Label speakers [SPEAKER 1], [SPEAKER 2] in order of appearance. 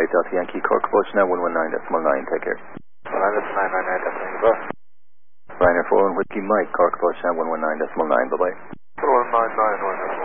[SPEAKER 1] Delta Yankee, Cork approach now 119.9, take care.
[SPEAKER 2] 119.9,
[SPEAKER 1] Ryanair 4 Whiskey Mike, Cork approach now 119.9, bye-bye.
[SPEAKER 2] 119.9,